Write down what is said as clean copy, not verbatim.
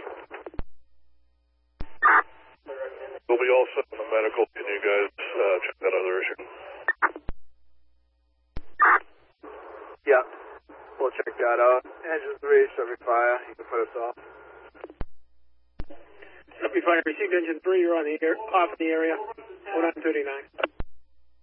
We'll be all set on the medical. Can you guys check that other issue? Yeah, we'll check that out. Engine 3, Chevy Fire, you can put us off. Chevy Fire, received engine 3, you're on the air, off in the area, 0939.